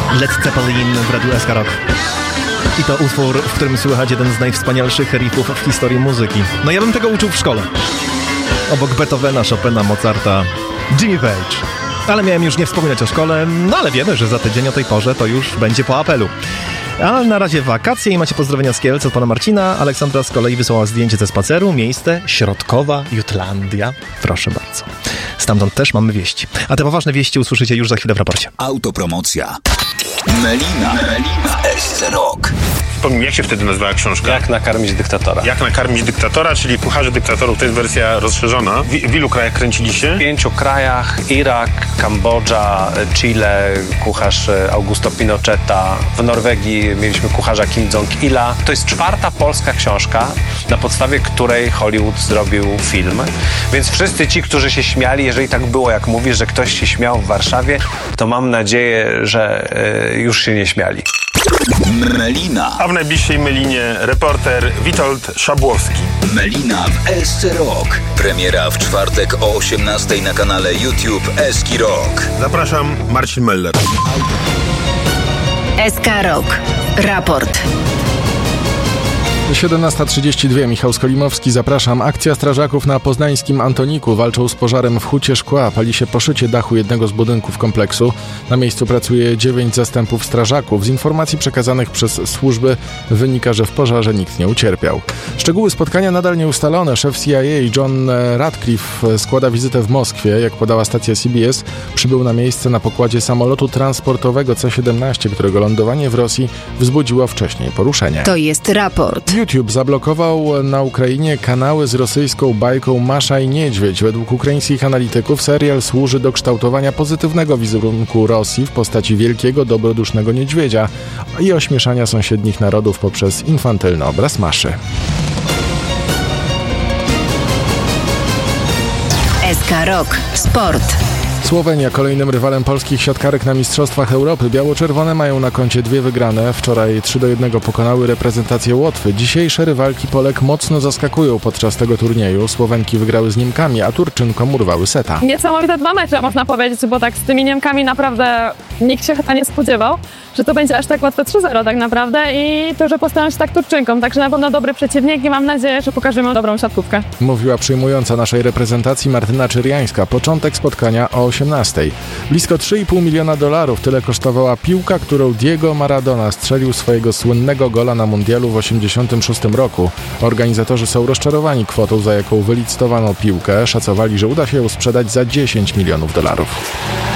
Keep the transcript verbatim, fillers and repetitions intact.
Led Zeppelin w Radiu S K Rock. I to utwór, w którym słychać jeden z najwspanialszych riffów w historii muzyki. No ja bym tego uczył w szkole. Obok Beethovena, Chopina, Mozarta, Jimmy Page. Ale miałem już nie wspominać o szkole, no ale wiemy, że za tydzień o tej porze to już będzie po apelu. A na razie wakacje i macie pozdrowienia z Kielc od pana Marcina. Aleksandra z kolei wysłała zdjęcie ze spaceru. Miejsce Środkowa Jutlandia. Proszę bardzo. Stamtąd też mamy wieści. A te poważne wieści usłyszycie już za chwilę w raporcie. Autopromocja. Melina. Melina. S C Rock. Wspomnij, jak się wtedy nazywała książka? Jak nakarmić dyktatora. Jak nakarmić dyktatora, czyli Kucharzy dyktatorów. To jest wersja rozszerzona. W, w ilu krajach kręciliście? W pięciu krajach. Irak, Kambodża, Chile, kucharz Augusto Pinocheta. W Norwegii mieliśmy kucharza Kim Jong-ila. To jest czwarta polska książka, na podstawie której Hollywood zrobił film. Więc wszyscy ci, którzy się śmiali, jeżeli tak było, jak mówisz, że ktoś się śmiał w Warszawie, to mam nadzieję, że y, już się nie śmiali. Melina. A w najbliższej Melinie reporter Witold Szabłowski. Melina w S C Rock. Premiera w czwartek o osiemnastej na kanale YouTube S K Rock. Zapraszam, Marcin Meller. S K Rock. Raport. siedemnasta trzydzieści dwa. Michał Skolimowski, zapraszam. Akcja strażaków na poznańskim Antoniku. Walczą z pożarem w Hucie Szkła. Pali się poszycie dachu jednego z budynków kompleksu. Na miejscu pracuje dziewięć zastępów strażaków. Z informacji przekazanych przez służby wynika, że w pożarze nikt nie ucierpiał. Szczegóły spotkania nadal nieustalone. Szef C I A John Radcliffe składa wizytę w Moskwie. Jak podała stacja C B S, przybył na miejsce na pokładzie samolotu transportowego C siedemnaście, którego lądowanie w Rosji wzbudziło wcześniej poruszenie. To jest raport. YouTube zablokował na Ukrainie kanały z rosyjską bajką Masza i Niedźwiedź. Według ukraińskich analityków serial służy do kształtowania pozytywnego wizerunku Rosji w postaci wielkiego, dobrodusznego niedźwiedzia i ośmieszania sąsiednich narodów poprzez infantylny obraz Maszy. S K Rock. Sport. Słowenia kolejnym rywalem polskich siatkarek na Mistrzostwach Europy. Biało-czerwone mają na koncie dwie wygrane. Wczoraj trzy do jednego pokonały reprezentację Łotwy. Dzisiejsze rywalki Polek mocno zaskakują podczas tego turnieju. Słowenki wygrały z Niemkami, a Turczynkom urwały seta. Niesamowite dwa mecze, można powiedzieć, bo tak z tymi Niemkami naprawdę nikt się chyba nie spodziewał, że to będzie aż tak łatwe trzy zero tak naprawdę i to, że postawią się tak Turczynkom. Także na pewno dobry przeciwnik i mam nadzieję, że pokażemy dobrą siatkówkę. Mówiła przyjmująca naszej reprezentacji Martyna Czyriańska. Początek spotkania o osiemnastej. Blisko trzy i pół miliona dolarów. Tyle kosztowała piłka, którą Diego Maradona strzelił swojego słynnego gola na mundialu w osiemdziesiątym szóstym roku. Organizatorzy są rozczarowani kwotą, za jaką wylicytowano piłkę. Szacowali, że uda się ją sprzedać za dziesięć milionów dolarów.